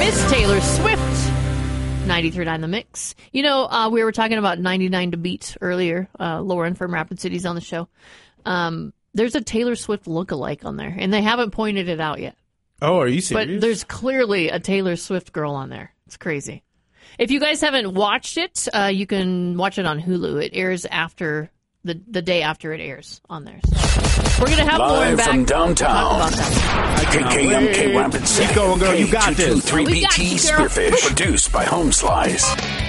Miss Taylor Swift. 93.9 The Mix. You know, we were talking about 99 to Beat earlier. Lauren from Rapid City's on the show. There's a Taylor Swift lookalike on there, and they haven't pointed it out yet. Oh, are you serious? But there's clearly a Taylor Swift girl on there. It's crazy. If you guys haven't watched it, you can watch it on Hulu. It airs after the day after it airs on there. So we're gonna have Lauren back from downtown. KKMK Rapid City. Keep going, girl. You got this. K223BT Spearfish. Produced by Home Slice.